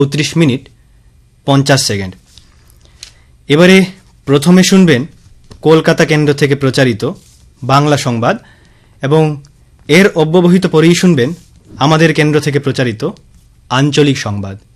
34:50। এবারে প্রথমে শুনবেন কলকাতা কেন্দ্র থেকে প্রচারিত বাংলা সংবাদ এবং এর অব্যবহিত পরেই শুনবেন আমাদের কেন্দ্র থেকে প্রচারিত আঞ্চলিক সংবাদ।